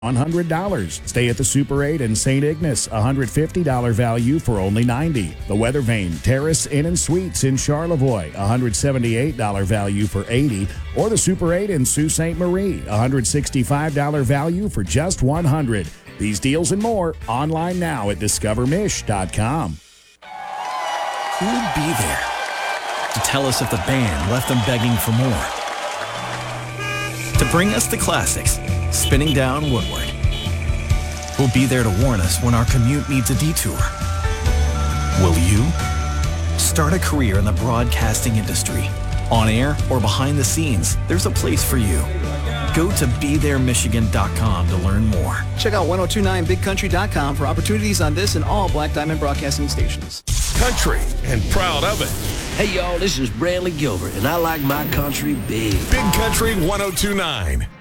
$100. Stay at the Super 8 in St. Ignace, $150 value for only $90. The Weather Vane Terrace Inn and Suites in Charlevoix, $178 value for $80. Or the Super 8 in Sault Ste. Marie, $165 value for just $100. These deals and more online now at discovermish.com. Who would be there to tell us if the band left them begging for more? To bring us the classics, spinning down Woodward. Who'll be there to warn us when our commute needs a detour? Will you? Start a career in the broadcasting industry. On air or behind the scenes, there's a place for you. Go to BeThereMichigan.com to learn more. Check out 1029bigcountry.com for opportunities on this and all Black Diamond Broadcasting stations. Country and proud of it. Hey, y'all, this is Bradley Gilbert, and I like my country big. Big Country 1029.